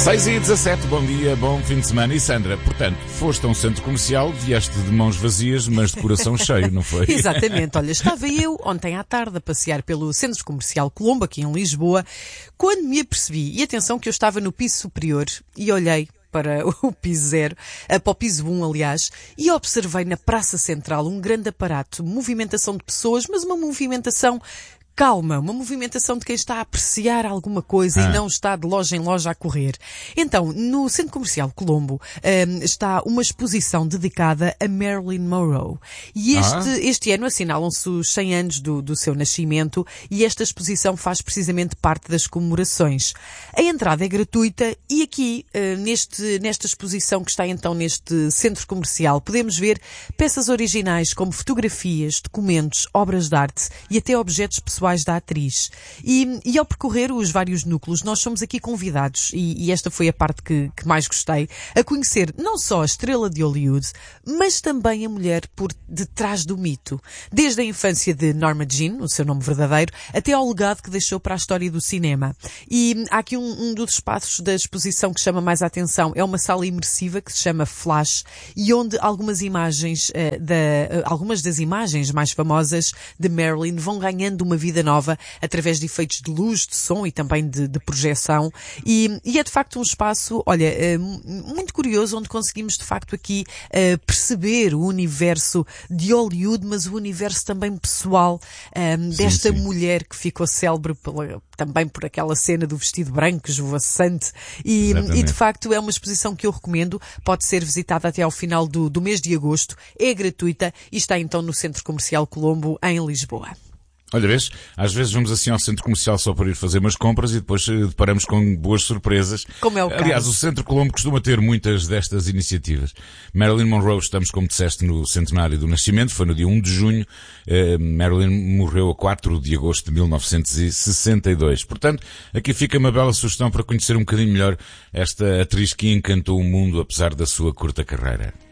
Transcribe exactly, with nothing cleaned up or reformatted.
seis e dezassete, bom dia, bom fim de semana. E Sandra, portanto, foste a um centro comercial, vieste de mãos vazias, mas de coração cheio, não foi? Exatamente, olha, estava eu ontem à tarde a passear pelo Centro Comercial Colombo, aqui em Lisboa, quando me apercebi, e atenção que eu estava no piso superior e olhei para o piso zero, para o piso um, aliás, e observei na Praça Central um grande aparato, movimentação de pessoas, mas uma movimentação calma, uma movimentação de quem está a apreciar alguma coisa ah. e não está de loja em loja a correr. Então, no Centro Comercial Colombo um, está uma exposição dedicada a Marilyn Monroe. E este, ah. este ano assinalam-se os cem anos do, do seu nascimento e esta exposição faz precisamente parte das comemorações. A entrada é gratuita e aqui, uh, neste, nesta exposição que está então neste Centro Comercial, podemos ver peças originais como fotografias, documentos, obras de arte e até objetos pessoais da atriz. E, e ao percorrer os vários núcleos, nós somos aqui convidados, e, e esta foi a parte que, que mais gostei, a conhecer não só a estrela de Hollywood, mas também a mulher por detrás do mito. Desde a infância de Norma Jean, o seu nome verdadeiro, até ao legado que deixou para a história do cinema. E há aqui um, um dos espaços da exposição que chama mais a atenção. É uma sala imersiva que se chama Flash e onde algumas imagens, uh, da, uh, algumas das imagens mais famosas de Marilyn vão ganhando uma vida nova através de efeitos de luz, de som e também de, de projeção e, e é de facto um espaço, olha, muito curioso, onde conseguimos de facto aqui uh, perceber o universo de Hollywood, mas o universo também pessoal um, sim, desta sim. mulher que ficou célebre pela, também por aquela cena do vestido branco esvoaçante e, e de facto é uma exposição que eu recomendo, pode ser visitada até ao final do, do mês de agosto, é gratuita e está então no Centro Comercial Colombo em Lisboa. Olha, vês, às vezes vamos assim ao centro comercial só para ir fazer umas compras e depois deparamos com boas surpresas. Como é o caso. Aliás, o Centro Colombo costuma ter muitas destas iniciativas. Marilyn Monroe, estamos, como disseste, no centenário do nascimento, foi no dia um de junho. Uh, Marilyn morreu a quatro de agosto de mil novecentos e sessenta e dois. Portanto, aqui fica uma bela sugestão para conhecer um bocadinho melhor esta atriz que encantou o mundo apesar da sua curta carreira.